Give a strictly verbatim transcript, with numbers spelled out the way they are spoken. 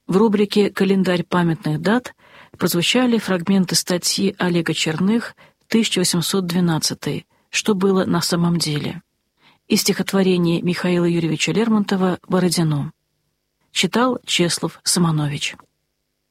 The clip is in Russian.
В рубрике «Календарь памятных дат» прозвучали фрагменты статьи Олега Черных «тысяча восемьсот двенадцатый. Что было на самом деле?» и стихотворение Михаила Юрьевича Лермонтова «Бородино». Читал Чеслов Самонович.